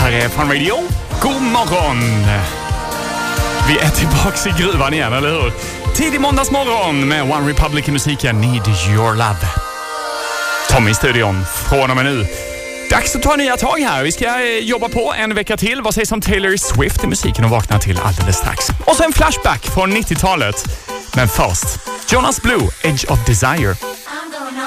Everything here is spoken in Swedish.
här är Fun Radio. God morgon! Vi är tillbaks i gruvan igen, eller hur? Tidig måndagsmorgon med One Republic i musiken Need Your Love. Tommy i studion från och med nu. Dags att ta nya tag här. Vi ska jobba på en vecka till. Vad sägs om Taylor Swift i musiken och vakna till alldeles strax. Och så en flashback från 90-talet. Men först, Jonas Blue, Edge of Desire.